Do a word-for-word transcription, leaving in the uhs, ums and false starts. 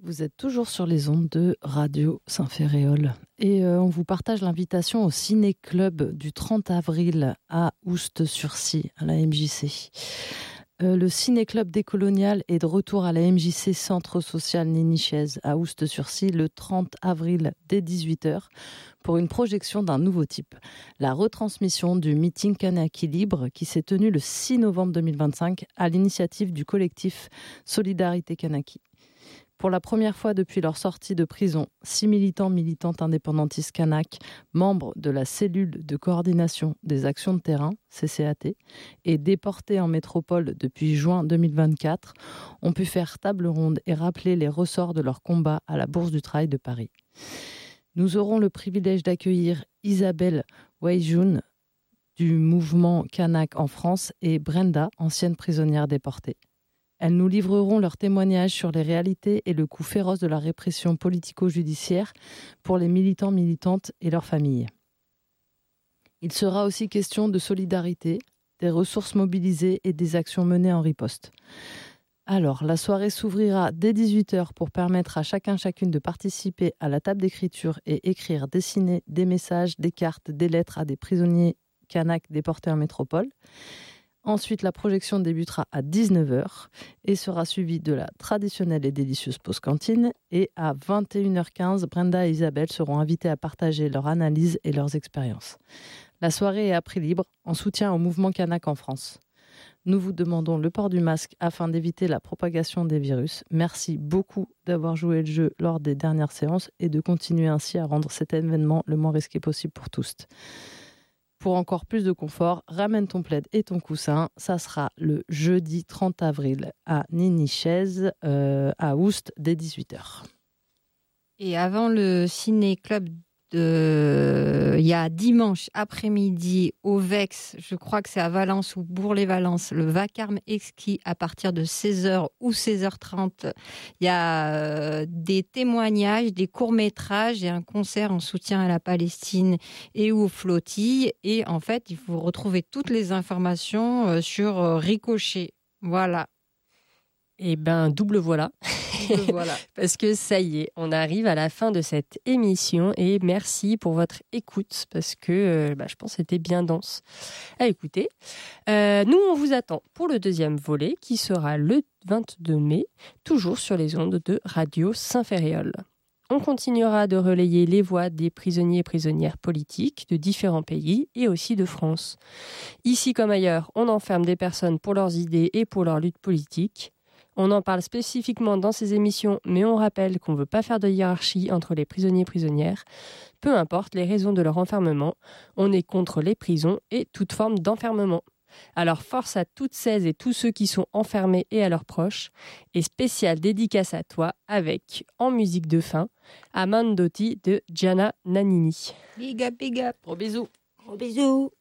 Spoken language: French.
Vous êtes toujours sur les ondes de Radio Saint-Ferréol et euh, on vous partage l'invitation au Ciné-Club du trente avril à Oust-sur-Scie, à la M J C. Euh, le Ciné-Club décolonial est de retour à la M J C Centre Social Nénichaise à Oust-sur-Scie le trente avril dès dix-huit heures pour une projection d'un nouveau type. La retransmission du meeting Kanaki Libre qui s'est tenu le six novembre deux mille vingt-cinq à l'initiative du collectif Solidarité Kanaki. Pour la première fois depuis leur sortie de prison, six militants militantes indépendantistes kanak, membres de la cellule de coordination des actions de terrain, C C A T, et déportés en métropole depuis juin deux mille vingt-quatre, ont pu faire table ronde et rappeler les ressorts de leur combat à la Bourse du Travail de Paris. Nous aurons le privilège d'accueillir Isabelle Weijun du mouvement kanak en France et Brenda, ancienne prisonnière déportée. Elles nous livreront leurs témoignages sur les réalités et le coût féroce de la répression politico-judiciaire pour les militants, militantes et leurs familles. Il sera aussi question de solidarité, des ressources mobilisées et des actions menées en riposte. Alors, la soirée s'ouvrira dès dix-huit heures pour permettre à chacun chacune de participer à la table d'écriture et écrire, dessiner des messages, des cartes, des lettres à des prisonniers kanak déportés en métropole. Ensuite, la projection débutera à dix-neuf heures et sera suivie de la traditionnelle et délicieuse pause cantine. Et à vingt et une heures quinze, Brenda et Isabelle seront invitées à partager leur analyse et leurs expériences. La soirée est à prix libre, en soutien au mouvement kanak en France. Nous vous demandons le port du masque afin d'éviter la propagation des virus. Merci beaucoup d'avoir joué le jeu lors des dernières séances et de continuer ainsi à rendre cet événement le moins risqué possible pour tous. Pour encore plus de confort, ramène ton plaid et ton coussin. Ça sera le jeudi trente avril à Nénichaise, euh, à Oust, dès dix-huit heures. Et avant le ciné-club, de... il y a dimanche après-midi au Vex, je crois que c'est à Valence ou Bourg-les-Valences, le Vacarme Exquis à partir de seize heures ou seize heures trente. Il y a euh, des témoignages, des courts-métrages et un concert en soutien à la Palestine et aux flottilles. Et en fait, il faut retrouver toutes les informations euh, sur euh, Ricochet. Voilà. Eh ben, double voilà. Voilà. Parce que ça y est, on arrive à la fin de cette émission et merci pour votre écoute parce que euh, bah, je pense que c'était bien dense à écouter. Euh, nous, on vous attend pour le deuxième volet qui sera le vingt-deux mai, toujours sur les ondes de Radio Saint-Ferréol. On continuera de relayer les voix des prisonniers et prisonnières politiques de différents pays et aussi de France. Ici comme ailleurs, on enferme des personnes pour leurs idées et pour leur lutte politique. On en parle spécifiquement dans ces émissions, mais on rappelle qu'on ne veut pas faire de hiérarchie entre les prisonniers et prisonnières. Peu importe les raisons de leur enfermement, on est contre les prisons et toute forme d'enfermement. Alors force à toutes celles et tous ceux qui sont enfermés et à leurs proches, et spéciale dédicace à toi avec, en musique de fin, Amandotti de Gianna Nannini. Big up, big up. Gros bisous. Gros bisous.